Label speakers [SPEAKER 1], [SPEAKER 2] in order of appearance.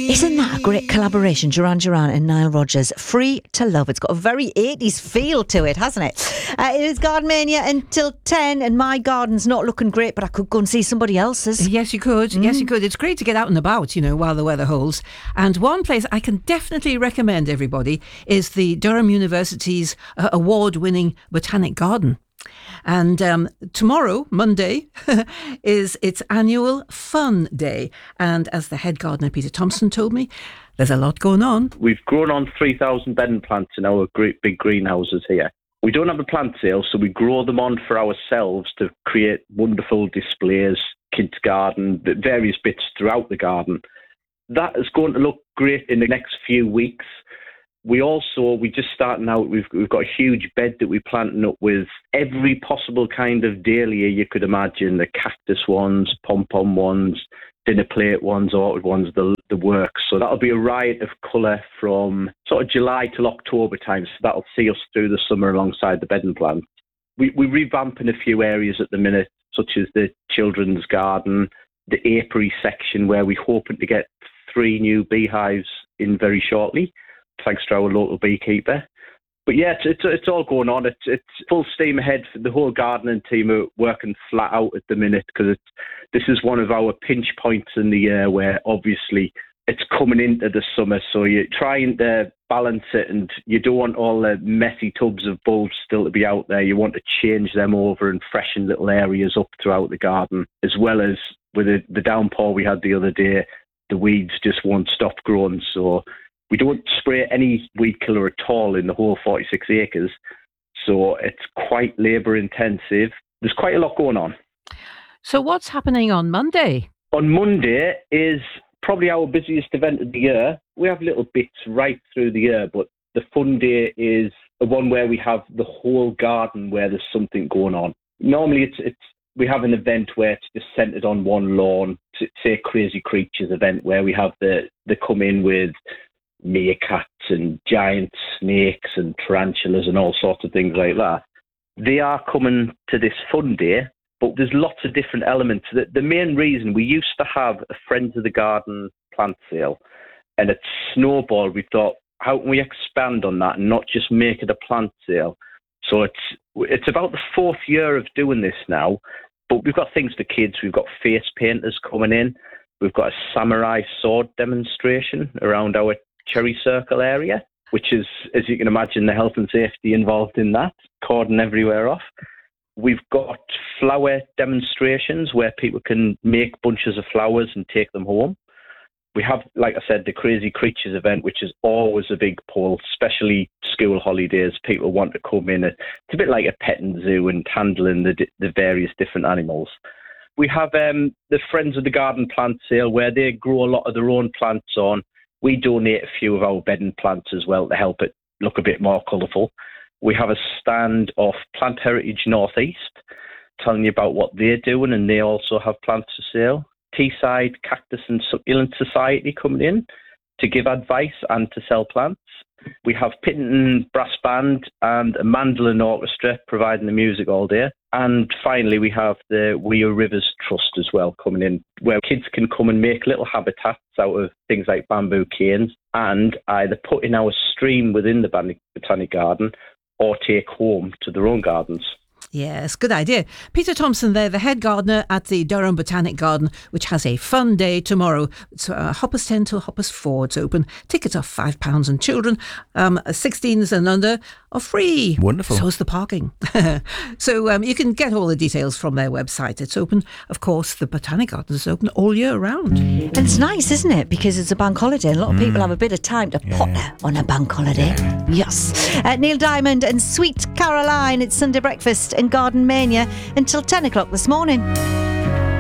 [SPEAKER 1] Isn't that a great collaboration? Duran Duran and Nile Rodgers. Free to Love. It's got a very 80s feel to it, hasn't it? It is Garden Mania until 10, and my garden's not looking great, but I could go and see somebody else's.
[SPEAKER 2] Yes, you could. Yes, you could. It's great to get out and about, while the weather holds. And one place I can definitely recommend everybody is the Durham University's award-winning Botanic Garden. And tomorrow, Monday, is its annual Fun Day. And as the head gardener, Peter Thompson, told me, there's a lot going on.
[SPEAKER 3] We've grown on 3,000 bedding plants in our great big greenhouses here. We don't have a plant sale, so we grow them on for ourselves to create wonderful displays, kids' garden, various bits throughout the garden. That is going to look great in the next few weeks. We just starting out, we've got a huge bed that we're planting up with every possible kind of dahlia you could imagine, the cactus ones, pom-pom ones, dinner plate ones, orchid ones, the works. So that'll be a riot of colour from sort of July till October time, so that'll see us through the summer alongside the bedding plants. We're revamping a few areas at the minute, such as the children's garden, the apiary section, where we're hoping to get 3 new beehives in very shortly, thanks to our local beekeeper. But yeah, it's all going on. It's full steam ahead. The whole gardening team are working flat out at the minute because this is one of our pinch points in the year where obviously it's coming into the summer. So you're trying to balance it, and you don't want all the messy tubs of bulbs still to be out there. You want to change them over and freshen little areas up throughout the garden, as well as with the downpour we had the other day, the weeds just won't stop growing. So we don't spray any weed killer at all in the whole 46 acres, so it's quite labour intensive. There's quite a lot going on.
[SPEAKER 2] So what's happening on Monday?
[SPEAKER 3] On Monday is probably our busiest event of the year. We have little bits right through the year, but the Fun Day is the one where we have the whole garden where there's something going on. Normally we have an event where it's just centred on one lawn, say Crazy Creatures event, where we have they come in with meerkats and giant snakes and tarantulas and all sorts of things like that. They are coming to this Fun Day, but there's lots of different elements. The main reason, we used to have a Friends of the Garden plant sale, and it snowballed. We thought, how can we expand on that and not just make it a plant sale? So it's about the 4th year of doing this now, but we've got things for kids. We've got face painters coming in. We've got a samurai sword demonstration around our Cherry Circle area, which is, as you can imagine, the health and safety involved in that, cordon everywhere off. We've got flower demonstrations where people can make bunches of flowers and take them home. We have, like I said, the Crazy Creatures event, which is always a big pull, especially school holidays. People want to come in. It's a bit like a petting zoo and handling the various different animals. We have the Friends of the Garden plant sale where they grow a lot of their own plants on. We donate a few of our bedding plants as well to help it look a bit more colourful. We have a stand off Plant Heritage Northeast telling you about what they're doing, and they also have plants for sale. Teesside Cactus and Succulent Society coming in to give advice and to sell plants. We have Pittington Brass Band and a mandolin orchestra providing the music all day. And finally, we have the Weir Rivers Trust as well coming in, where kids can come and make little habitats out of things like bamboo canes and either put in our stream within the Botanic Garden or take home to their own gardens.
[SPEAKER 2] Yes, good idea. Peter Thompson there, the head gardener at the Durham Botanic Garden, which has a fun day tomorrow. It's Hoppers 10 till Hoppers 4. It's open. Tickets are £5 and children 16s and under are free.
[SPEAKER 4] Wonderful.
[SPEAKER 2] So is the parking. So you can get all the details from their website. It's open, of course, the Botanic Garden is open all year round.
[SPEAKER 1] And it's nice, isn't it? Because it's a bank holiday and a lot of people have a bit of time to potter on a bank holiday. Yes. Neil Diamond and Sweet Caroline. It's Sunday breakfast in Garden Mania until 10 o'clock this morning.